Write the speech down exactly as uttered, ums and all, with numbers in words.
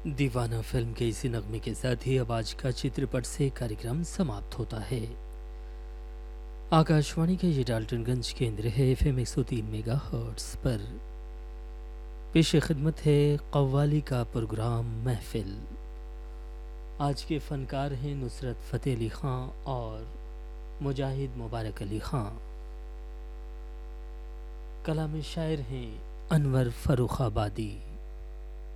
दीवाना फिल्म के इसी नगमे के साथ ही अब आज का चित्रपट से कार्यक्रम समाप्त होता है। आकाशवाणी के ये डाल्टनगंज केंद्र है एफ एम एक सौ तीन मेगा हर्ट्स पर। पेश खिदमत है कव्वाली का प्रोग्राम महफिल। आज के फनकार हैं नुसरत फ़तेह अली ख़ां और मुजाहिद मुबारक अली ख़ां। कलाम शायर हैं अनवर फर्रुखाबादी।